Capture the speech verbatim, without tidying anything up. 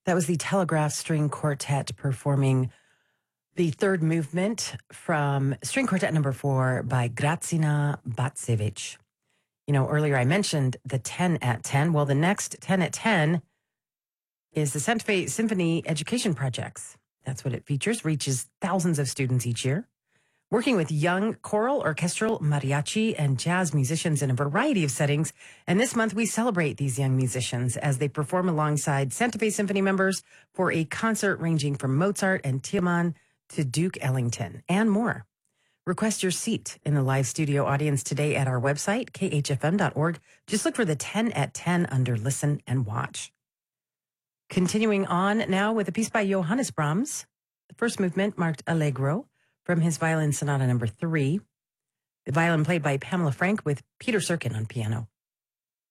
That was the Telegraph String Quartet performing the third movement from String Quartet number four by Grazina Bacevic. You know, earlier I mentioned the ten at ten. Well, the next ten at ten is the Santa Fe Symphony Education Projects. That's what it features, reaches thousands of students each year. Working with young choral, orchestral, mariachi, and jazz musicians in a variety of settings. And this month we celebrate these young musicians as they perform alongside Santa Fe Symphony members for a concert ranging from Mozart and Tiemann to Duke Ellington and more. Request your seat in the live studio audience today at our website, k h f m dot org. Just look for the ten at ten under Listen and Watch. Continuing on now with a piece by Johannes Brahms. The first movement marked Allegro from his violin sonata number three. The violin played by Pamela Frank with Peter Serkin on piano.